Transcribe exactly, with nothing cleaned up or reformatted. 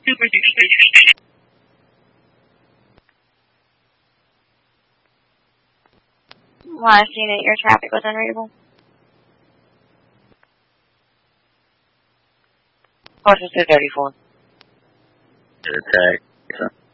Last unit, your traffic was unreadable. Caution two thirty-four. Your tag.